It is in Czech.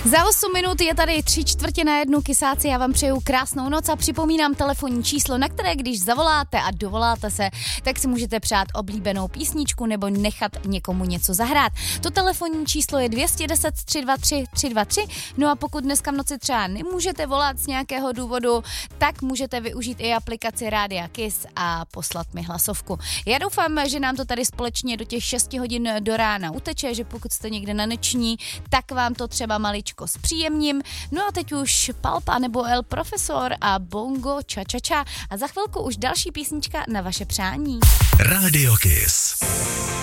Za 8 minut je tady 3/4 kysáci, já vám přeju krásnou noc a připomínám telefonní číslo, na které když zavoláte a dovoláte se, tak si můžete přát oblíbenou písničku nebo nechat někomu něco zahrát. To telefonní číslo je 210 323 323, no a pokud dneska v noci třeba nemůžete volat z nějakého důvodu, tak můžete využít i aplikaci Rádia Kiss a poslat mi hlasovku. Já doufám, že nám to tady společně do těch 6 hodin do rána uteče, že pokud jste někde na noční, tak vám to třeba maličko zpříjemním. No a teď už Palpa nebo El Profesor a Bongo Cha Cha Cha a za chvilku už další písnička na vaše přání. Radio Kiss.